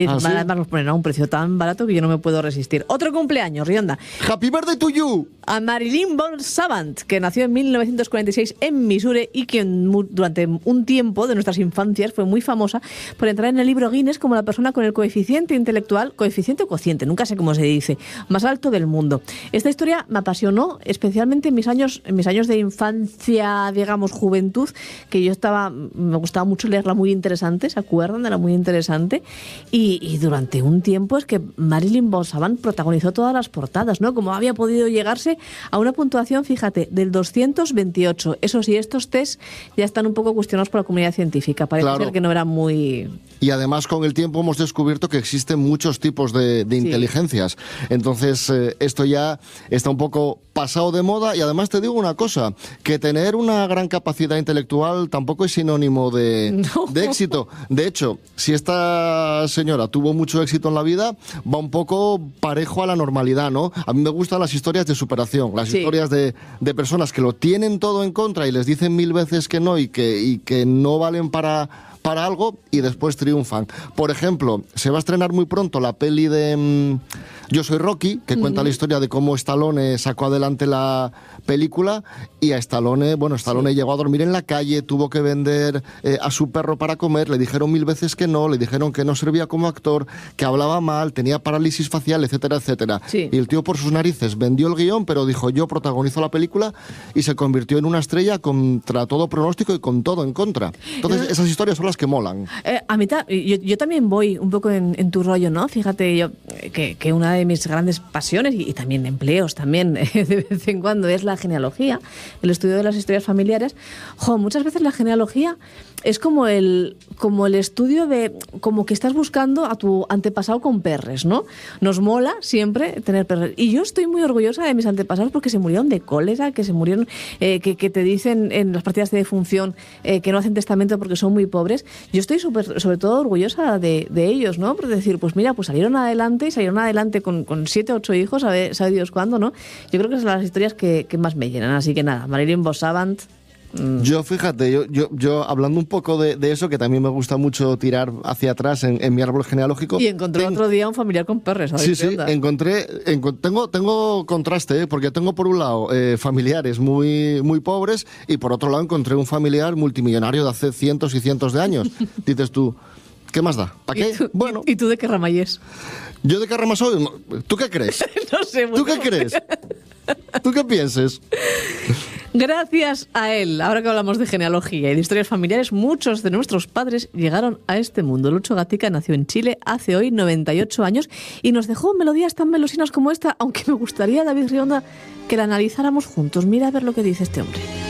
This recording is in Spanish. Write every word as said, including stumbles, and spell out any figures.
Ah, ¿sí? Además nos ponen a un precio tan barato que yo no me puedo resistir. Otro cumpleaños, Rionda. ¡Happy birthday to you! A Marilyn Bonsavant, que nació en mil novecientos cuarenta y seis en Missouri y que durante un tiempo de nuestras infancias fue muy famosa por entrar en el libro Guinness como la persona con el coeficiente intelectual, coeficiente o cociente, nunca sé cómo se dice, más alto del mundo. Esta historia me apasionó, especialmente en mis años, en mis años de infancia, digamos, juventud, que yo estaba, me gustaba mucho leerla, muy interesante, ¿se acuerdan? Era muy interesante. Y, y durante un tiempo es que Marilyn Bonsavant protagonizó todas las portadas, ¿no? Como había podido llegarse a una puntuación, fíjate, del doscientos veintiocho. Eso sí, estos test ya están un poco cuestionados por la comunidad científica. Parece Claro. ser que no eran muy... Y además con el tiempo hemos descubierto que existen muchos tipos de, de Sí. inteligencias. Entonces eh, esto ya está un poco pasado de moda y además te digo una cosa, que tener una gran capacidad intelectual tampoco es sinónimo de, No. de éxito. De hecho, si esta señora tuvo mucho éxito en la vida, va un poco parejo a la normalidad, ¿no? A mí me gustan las historias de superación, las Sí. historias de, de personas que lo tienen todo en contra y les dicen mil veces que no y que, y que no valen para... para algo y después triunfan. Por ejemplo, se va a estrenar muy pronto la peli de mmm, Yo soy Rocky, que cuenta Mm. la historia de cómo Stallone sacó adelante la película y a Stallone, bueno, Stallone Sí. llegó a dormir en la calle, tuvo que vender eh, a su perro para comer, le dijeron mil veces que no, le dijeron que no servía como actor, que hablaba mal, tenía parálisis facial, etcétera, etcétera. Sí. Y el tío por sus narices vendió el guión, pero dijo yo protagonizo la película y se convirtió en una estrella contra todo pronóstico y con todo en contra. Entonces, Pero- esas historias son las que molan. Eh, a mitad, yo, yo también voy un poco en, en tu rollo, ¿no? Fíjate, yo eh, que, que una de mis grandes pasiones y, y también empleos también de vez en cuando es la genealogía, el estudio de las historias familiares. Jo, muchas veces la genealogía es como el, como el estudio de, como que estás buscando a tu antepasado con perres, ¿no? Nos mola siempre tener perres. Y yo estoy muy orgullosa de mis antepasados porque se murieron de cólera, que se murieron, eh, que, que te dicen en las partidas de defunción eh, que no hacen testamento porque son muy pobres. Yo estoy súper, sobre todo orgullosa de, de ellos, ¿no? Por decir, pues mira, pues salieron adelante y salieron adelante con, con siete, ocho hijos, sabe, sabe Dios cuándo, ¿no? Yo creo que son las historias que, que más me llenan. Así que nada, Marilyn Bonsavant. Yo, fíjate, yo, yo, yo hablando un poco de, de eso, que también me gusta mucho tirar hacia atrás en, en mi árbol genealógico. Y encontré ten- otro día un familiar con perres. ¿Sabes Sí, qué sí, onda? encontré, enco- tengo, tengo contraste, ¿eh? Porque tengo por un lado eh, familiares muy, muy pobres y por otro lado encontré un familiar multimillonario de hace cientos y cientos de años. Dices tú, ¿qué más da? ¿Para qué? ¿Y tú, Bueno, ¿Y tú de qué ramayes? yo de qué rama soy, ¿tú qué crees? No sé. ¿Tú qué bueno. crees? ¿Tú qué pienses? Gracias a él, ahora que hablamos de genealogía y de historias familiares, muchos de nuestros padres llegaron a este mundo. Lucho Gatica nació en Chile hace hoy noventa y ocho años y nos dejó melodías tan melosinas como esta, aunque me gustaría, David Rionda, que la analizáramos juntos. Mira a ver lo que dice este hombre.